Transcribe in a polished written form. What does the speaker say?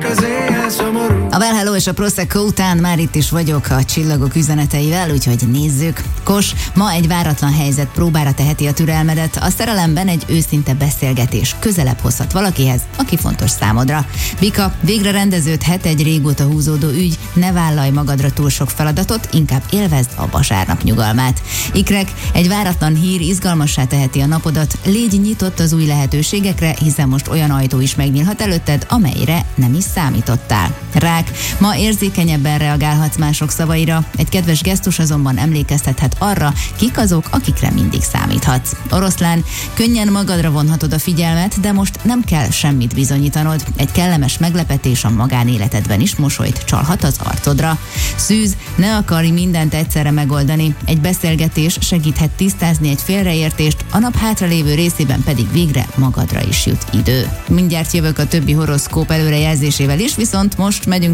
az éjjel szomorú. A Well Hello és a Prosecco után már itt is vagyok a csillagok üzeneteivel, úgyhogy nézzük. Kos, ma egy váratlan helyzet próbára teheti a türelmedet. A szerelemben egy őszinte beszélgetés közelebb hozhat valakihez, aki fontos számodra. Bika, végre rendeződhet egy régóta húzódó ügy, ne vállalj magadra túl sok feladatot, inkább élvezd a vasárnap nyugalmát. Ikrek, egy váratlan hír izgalmassá teheti a napodat, légy nyitott az új lehetőségekre, hiszen most olyan ajtó is megnyílhat előtted, amelyre nem is számítottál. Rák, ma érzékenyebben reagálhatsz mások szavaira, egy kedves gesztus azonban emlékeztethet arra, kik azok, akikre mindig számíthatsz. Oroszlán, könnyen magadra vonhatod a figyelmet, de most nem kell semmit bizonyítanod. Egy kellemes meglepetés a magánéletedben is mosolyt csalhat az arcodra. Szűz, ne akarj mindent egyszerre megoldani. Egy beszélgetés segíthet tisztázni egy félreértést, a nap hátralévő részében pedig végre magadra is jut idő. Mindjárt jövök a többi horoszkóp előrejelzésével is, viszont most megyünk